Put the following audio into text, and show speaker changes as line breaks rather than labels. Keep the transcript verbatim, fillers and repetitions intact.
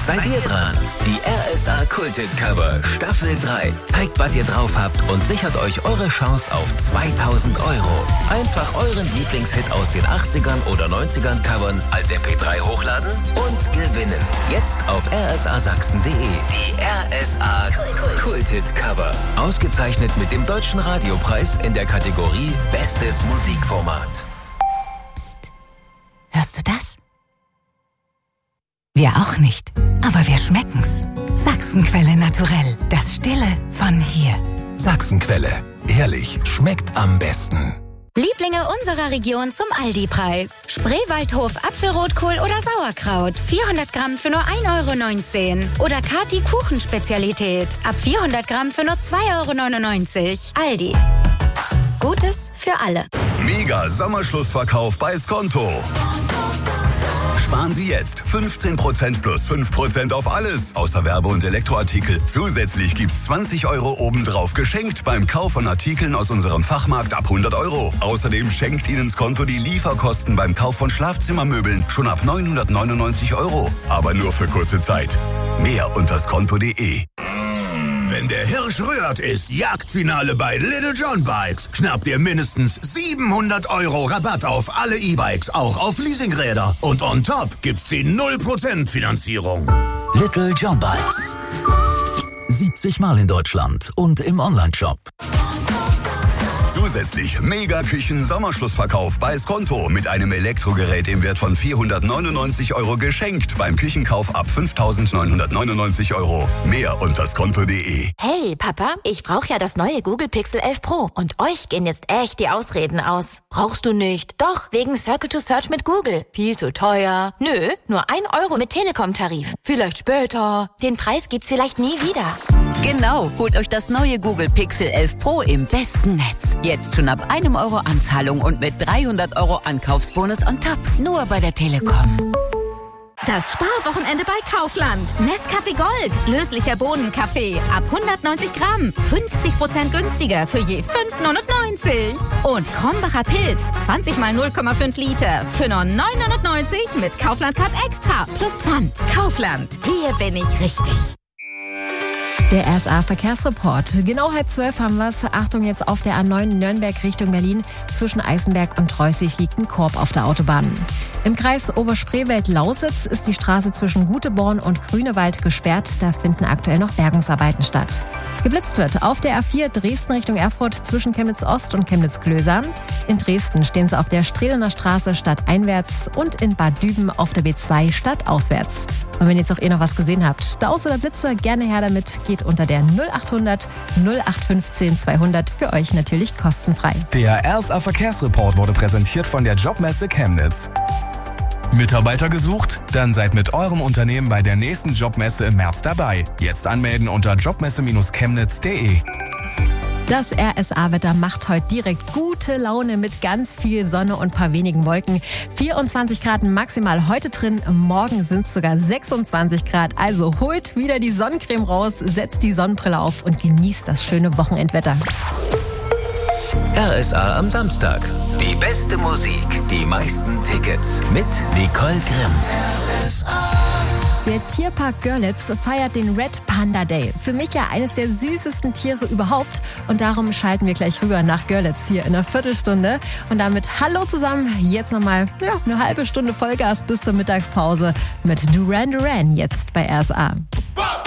seid ihr dran. Die R S A Kulthit Cover Staffel drei zeigt, was ihr drauf habt und sichert euch eure Chance auf zweitausend Euro. Einfach euren Lieblingshit aus den achtzigern oder neunzigern covern, als M P drei hochladen und gewinnen. Jetzt auf r s a sachsen punkt d e. Die R S A Kulthit Cover. Ausgezeichnet mit dem Deutschen Radiopreis in der Kategorie Bestes Musikformat.
Psst. Hörst du das? Wir auch nicht, aber wir schmecken's. Sachsenquelle naturell, das Stille von hier.
Sachsenquelle, ehrlich, schmeckt am besten.
Lieblinge unserer Region zum Aldi-Preis. Spreewaldhof Apfelrotkohl oder Sauerkraut. vierhundert Gramm für nur ein Euro neunzehn. Oder Kati Kuchenspezialität. Ab vierhundert Gramm für nur zwei Euro neunundneunzig. Aldi. Gutes für alle.
Mega Sommerschlussverkauf bei Skonto. Sparen Sie jetzt fünfzehn Prozent plus fünf Prozent auf alles, außer Werbe- und Elektroartikel. Zusätzlich gibt's zwanzig Euro obendrauf geschenkt beim Kauf von Artikeln aus unserem Fachmarkt ab hundert Euro. Außerdem schenkt Ihnen Skonto die Lieferkosten beim Kauf von Schlafzimmermöbeln schon ab neunhundertneunundneunzig Euro. Aber nur für kurze Zeit. Mehr unter skonto punkt de.
Wenn der Hirsch rührt, ist Jagdfinale bei Little John Bikes. Schnappt ihr mindestens siebenhundert Euro Rabatt auf alle E-Bikes, auch auf Leasingräder. Und on top gibt's die null Prozent Finanzierung.
Little John Bikes. siebzig Mal in Deutschland und im Onlineshop.
Zusätzlich Mega-Küchen-Sommerschlussverkauf bei Skonto mit einem Elektrogerät im Wert von vierhundertneunundneunzig Euro geschenkt beim Küchenkauf ab fünftausendneunhundertneunundneunzig Euro. Mehr unter skonto punkt de.
Hey, Papa, ich brauche ja das neue Google Pixel elf Pro und euch gehen jetzt echt die Ausreden aus. Brauchst du nicht? Doch, wegen Circle to Search mit Google. Viel zu teuer. Nö, nur ein Euro mit Telekom-Tarif. Vielleicht später. Den Preis gibt's vielleicht nie wieder.
Genau, holt euch das neue Google Pixel elf Pro im besten Netz. Jetzt schon ab einem Euro Anzahlung und mit dreihundert Euro Ankaufsbonus on top. Nur bei der Telekom.
Das Sparwochenende bei Kaufland. Nescafé Gold. Löslicher Bohnenkaffee. Ab hundertneunzig Gramm. fünfzig Prozent günstiger für je fünf neunundneunzig. Und Krombacher Pilz. zwanzig mal null Komma fünf Liter. Für nur neun neunundneunzig mit Kaufland Card Extra. Plus Pfand. Kaufland. Hier bin ich richtig.
Der R S A-Verkehrsreport. Genau halb zwölf haben wir es. Achtung jetzt auf der A neun Nürnberg Richtung Berlin. Zwischen Eisenberg und Treusig liegt ein Korb auf der Autobahn. Im Kreis Oberspreewald-Lausitz ist die Straße zwischen Guteborn und Grünewald gesperrt. Da finden aktuell noch Bergungsarbeiten statt. Geblitzt wird auf der A vier Dresden Richtung Erfurt zwischen Chemnitz-Ost und Chemnitz-Klöser. In Dresden stehen sie auf der Strehlener Straße stadteinwärts und in Bad Düben auf der B zwei stadtauswärts. Und wenn ihr jetzt auch eh noch was gesehen habt, Staus oder Blitze, gerne her damit. Geht unter der null achthundert null acht fünfzehn zweihundert für euch natürlich kostenfrei.
Der R S A-Verkehrsreport wurde präsentiert von der Jobmesse Chemnitz. Mitarbeiter gesucht? Dann seid mit eurem Unternehmen bei der nächsten Jobmesse im März dabei. Jetzt anmelden unter jobmesse chemnitz punkt de.
Das R S A-Wetter macht heute direkt gute Laune mit ganz viel Sonne und ein paar wenigen Wolken. vierundzwanzig Grad maximal heute drin, morgen sind es sogar sechsundzwanzig Grad. Also holt wieder die Sonnencreme raus, setzt die Sonnenbrille auf und genießt das schöne Wochenendwetter.
R S A am Samstag. Die beste Musik, die meisten Tickets mit Nicole Grimm. R S A.
Der Tierpark Görlitz feiert den Red Panda Day. Für mich ja eines der süßesten Tiere überhaupt. Und darum schalten wir gleich rüber nach Görlitz hier in einer Viertelstunde. Und damit hallo zusammen. Jetzt nochmal ja, eine halbe Stunde Vollgas bis zur Mittagspause mit Duran Duran jetzt bei R S A.